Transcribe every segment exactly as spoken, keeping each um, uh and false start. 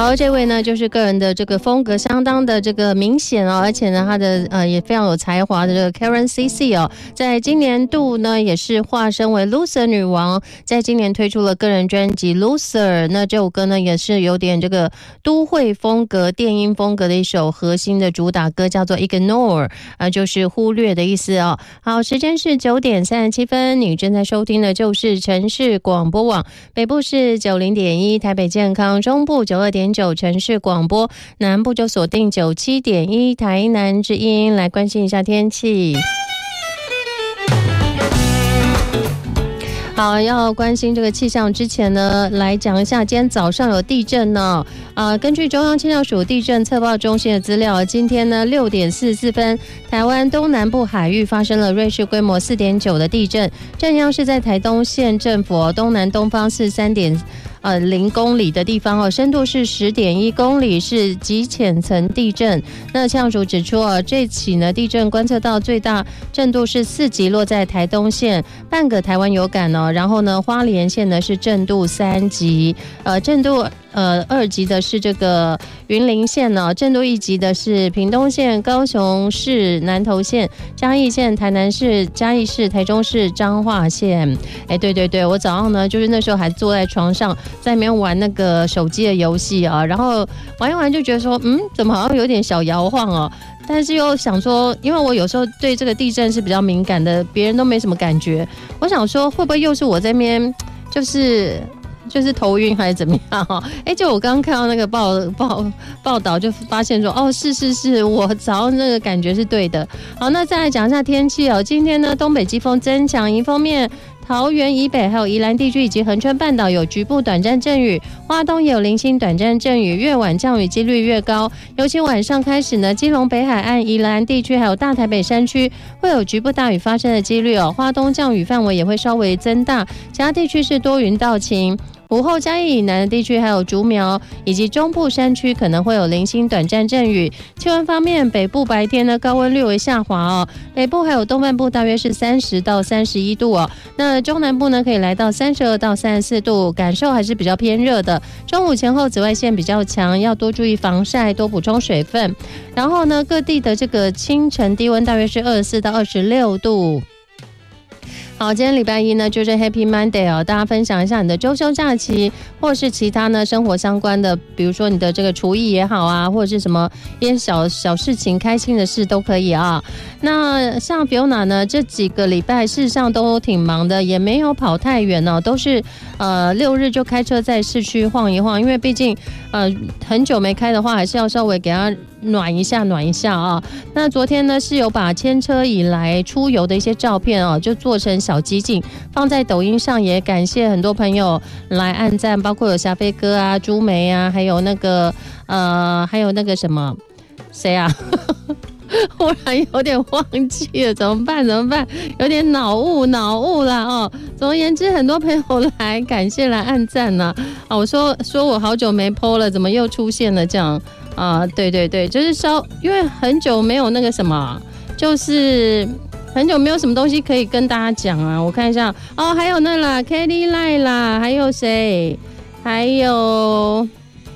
好，这位呢就是个人的这个风格相当的这个明显哦，而且呢他的呃也非常有才华的这个 Karen C C 哦，在今年度呢也是化身为 Loser 女王，在今年推出了个人专辑 Loser， 那这首歌呢也是有点这个都会风格、电音风格的一首核心的主打歌，叫做 Ignore， 呃就是忽略的意思哦。好，时间是九点三十七分，你正在收听的就是城市广播网，北部是九零点一，台北健康，中部九二点九城市广播，南部就锁定九七点一台南之音。来关心一下天气。好，要关心这个气象之前呢，来讲一下今天早上有地震呢。呃，根据中央气象署地震测报中心的资料，今天呢六点四十四分，台湾东南部海域发生了瑞士规模四点九的地震，震央是在台东县政府东南东方是三点呃零公里的地方哦，深度是十点一公里，是极浅层地震。那气象署指出哦，这起呢地震观测到最大震度是四级，落在台东县，半个台湾有感哦。然后呢，花莲县呢是震度三级，呃，震度呃二级的是这个云林县呢、哦，震度一级的是屏东县、高雄市、南投县、嘉义县、台南市、嘉义市、台中市、彰化县。哎，对对对，我早上呢就是那时候还坐在床上，在里面玩那个手机的游戏啊，然后玩一玩就觉得说，嗯，怎么好像有点小摇晃哦。但是又想说，因为我有时候对这个地震是比较敏感的，别人都没什么感觉。我想说，会不会又是我这边就是就是头晕还是怎么样哈？哎，就我刚刚看到那个报报报道，就发现说，哦，是是是，我早上那个感觉是对的。好，那再来讲一下天气哦。今天呢，东北季风增强，一方面桃园以北还有宜兰地区以及恒春半岛有局部短暂阵雨，花东也有零星短暂阵雨，越晚降雨几率越高。尤其晚上开始呢，基隆北海岸、宜兰地区还有大台北山区会有局部大雨发生的几率哦。花东降雨范围也会稍微增大，其他地区是多云到晴。午后嘉义以南的地区还有竹苗以及中部山区可能会有零星短暂阵雨。气温方面，北部白天呢高温略微下滑哦，北部还有东半部大约是三十到三十一度哦。那中南部呢可以来到三十二到三十四度，感受还是比较偏热的。中午前后紫外线比较强，要多注意防晒，多补充水分。然后呢，各地的这个清晨低温大约是二十四到二十六度。好，今天礼拜一呢，就是 Happy Monday 哦，大家分享一下你的周休假期，或是其他呢生活相关的，比如说你的这个厨艺也好啊，或者是什么一些小小事情、开心的事都可以啊。那像 Fiona 呢，这几个礼拜事实上都挺忙的，也没有跑太远哦，都是呃六日就开车在市区晃一晃，因为毕竟呃很久没开的话，还是要稍微给它暖一下暖一下啊。那昨天呢是有把牵车以来出游的一些照片哦，就做成小集锦放在抖音上，也感谢很多朋友来按赞，包括有霞飞哥啊、朱梅啊，还有那个呃还有那个什么谁啊忽然有点忘记了，怎么办怎么办，有点脑雾脑雾啦哦。总而言之，很多朋友来感谢来按赞呢、啊。啊，我说说我好久没 po 了，怎么又出现了这样啊？对对对，就是稍因为很久没有那个什么，就是很久没有什么东西可以跟大家讲啊。我看一下哦，还有那啦 Kelly Lai 啦，还有谁？还有。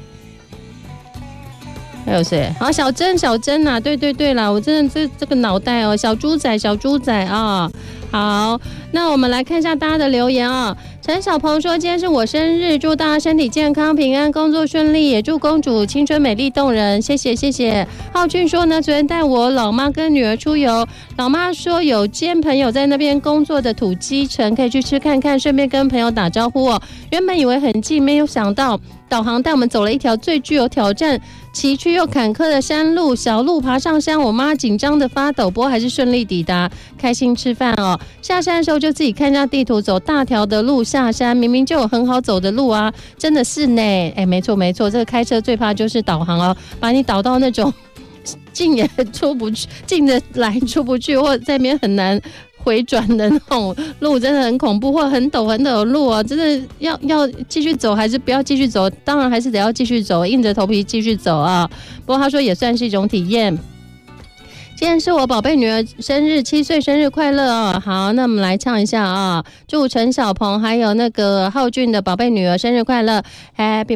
还有谁？好，小珍，小珍啊，对对对啦，我真的这这个脑袋哦，小猪仔，小猪仔啊。好，那我们来看一下大家的留言啊。陈小鹏说：“今天是我生日，祝大家身体健康、平安，工作顺利，也祝公主青春美丽动人。”谢谢谢谢。浩俊说呢，昨天带我老妈跟女儿出游，老妈说有间朋友在那边工作的土鸡城，可以去吃看看，顺便跟朋友打招呼哦。原本以为很近，没有想到导航带我们走了一条最具有挑战、崎岖又坎坷的山路，小路爬上山，我妈紧张的发抖，不过还是顺利抵达，开心吃饭哦。下山的时候就自己看一下地图，走大条的路下山，明明就有很好走的路啊，真的是呢。哎，没错没错，这个开车最怕就是导航哦，把你导到那种进也出不去，进的来出不去，或者在那边很难回转的那种路，真的很恐怖，或很陡很陡的路啊，真的要要继续走还是不要继续走？当然还是得要继续走，硬着头皮继续走啊。不过他说也算是一种体验。今天是我宝贝女儿生日，七岁生日快乐哦！好，那我们来唱一下啊，祝陈小鹏还有那个浩俊的宝贝女儿生日快乐 ，Happy